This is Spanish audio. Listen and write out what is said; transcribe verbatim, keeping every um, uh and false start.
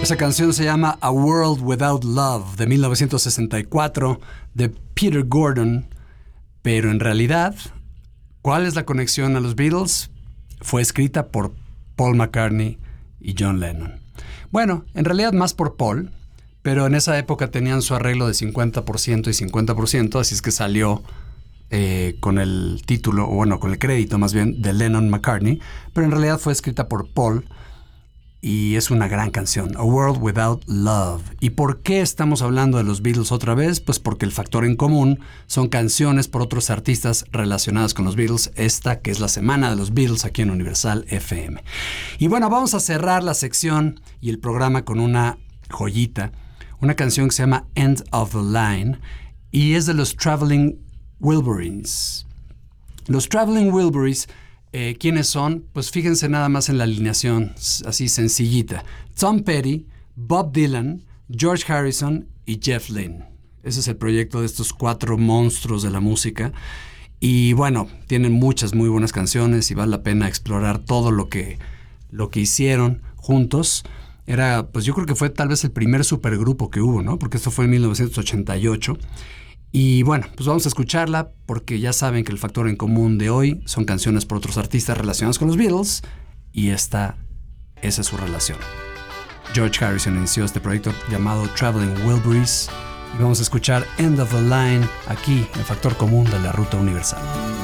Esa canción se llama A World Without Love, de mil novecientos sesenta y cuatro, de Peter Gordon. Pero en realidad, ¿cuál es la conexión a los Beatles? Fue escrita por Paul McCartney y John Lennon. Bueno, en realidad más por Paul, pero en esa época tenían su arreglo de cincuenta por ciento y cincuenta por ciento, así es que salió eh, con el título, o bueno, con el crédito más bien, de Lennon-McCartney, pero en realidad fue escrita por Paul y es una gran canción, A World Without Love. ¿Y por qué estamos hablando de los Beatles otra vez? Pues porque el factor en común son canciones por otros artistas relacionados con los Beatles, esta que es la semana de los Beatles aquí en Universal F M. Y bueno, vamos a cerrar la sección y el programa con una joyita, una canción que se llama End of the Line y es de los Traveling Wilburys. Los Traveling Wilburys, eh, ¿quiénes son? Pues fíjense nada más en la alineación, así sencillita. Tom Petty, Bob Dylan, George Harrison y Jeff Lynne. Ese es el proyecto de estos cuatro monstruos de la música. Y bueno, tienen muchas muy buenas canciones y vale la pena explorar todo lo que, lo que hicieron juntos. Era, pues yo creo que fue tal vez el primer supergrupo que hubo, ¿no? Porque esto fue en mil novecientos ochenta y ocho. Y bueno, pues vamos a escucharla porque ya saben que el factor en común de hoy son canciones por otros artistas relacionados con los Beatles y esta, esa es su relación. George Harrison inició este proyecto llamado Traveling Wilburys y vamos a escuchar End of the Line aquí en Factor Común de la Ruta Universal.